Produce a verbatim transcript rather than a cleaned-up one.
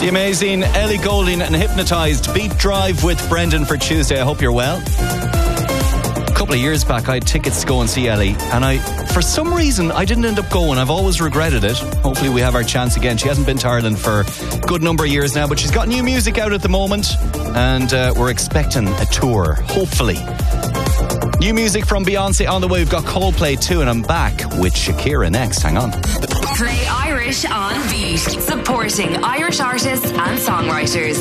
The amazing Ellie Goulding and Hypnotised. Beat Drive with Brendan for Tuesday. I hope you're well. A couple of years back, I had tickets to go and see Ellie, and I, for some reason, I didn't end up going. I've always regretted it. Hopefully we have our chance again. She hasn't been to Ireland for a good number of years now, but she's got new music out at the moment, and uh, we're expecting a tour, hopefully. New music from Beyonce on the way. We've got Coldplay too, and I'm back with Shakira next. Hang on. Play Irish on Beat, supporting Irish artists and songwriters.